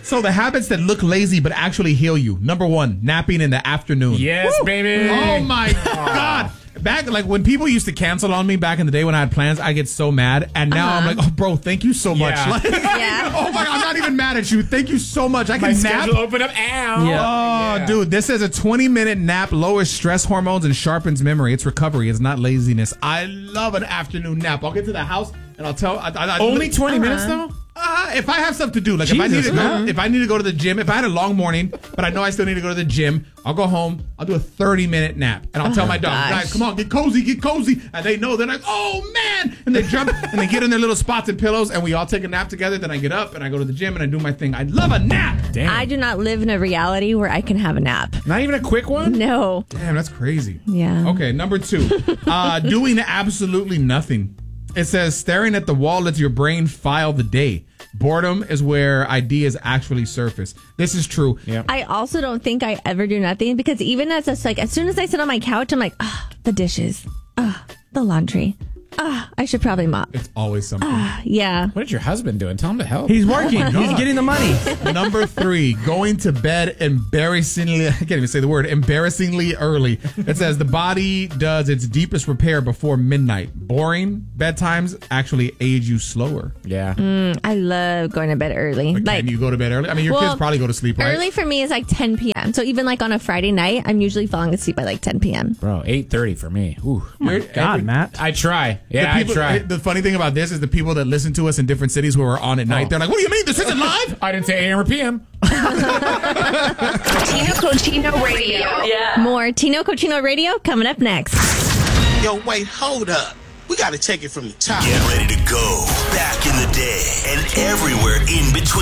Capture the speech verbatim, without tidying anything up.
So the habits that look lazy but actually heal you. Number one, napping in the afternoon. Yes, Woo! baby. Oh my God. Back like when people used to cancel on me back in the day when I had plans, I get so mad. And now uh-huh. I'm like, oh, bro, thank you so much. Yeah. Like, yeah. Oh my God, I'm not even mad at you. Thank you so much. I can My nap. schedule open up. Ow. Yeah. Oh, yeah. Dude, this is a twenty minute nap, lowers stress hormones and sharpens memory. It's recovery. It's not laziness. I love an afternoon nap. I'll get to the house and I'll tell. I, I, Only twenty uh-huh. minutes though. Uh, if I have stuff to do, like Jesus, if I need to go, uh-huh. if I need to go to the gym, if I had a long morning, but I know I still need to go to the gym, I'll go home. I'll do a thirty minute nap, and I'll oh tell my dog, guys, come on, get cozy, get cozy, and they know. They're like, oh man, and they jump and they get in their little spots and pillows, and we all take a nap together. Then I get up and I go to the gym and I do my thing. I love a nap. Damn. I do not live in a reality where I can have a nap. Not even a quick one. No. Damn, that's crazy. Yeah. Okay, number two, uh, doing absolutely nothing. It says staring at the wall lets your brain file the day. Boredom is where ideas actually surface. This is true. Yep. I also don't think I ever do nothing because even as a, like as soon as I sit on my couch, I'm like, ah, the dishes, ah, the laundry. Ah, I should probably mop. It's always something. Ah, yeah. What is your husband doing? Tell him to help. He's working. Oh He's getting the money. Number three, going to bed embarrassingly, I can't even say the word, embarrassingly early. It says the body does its deepest repair before midnight. Boring bedtimes actually age you slower. Yeah. Mm, I love going to bed early. But like, can you go to bed early? I mean, your well, kids probably go to sleep, right? Early for me is like ten p.m. So even like on a Friday night, I'm usually falling asleep by like ten p.m. Bro, eight thirty for me. Ooh. Oh my God, every, Matt. I try. Yeah, the people, I try. The funny thing about this is the people that listen to us in different cities who are on at night, oh. they're like, what do you mean? This isn't live? I didn't say A M or P M. Tino Cochino Radio. Yeah. More Tino Cochino Radio coming up next. Yo, wait, hold up. We got to take it from the top. Get ready to go back in the day and everywhere in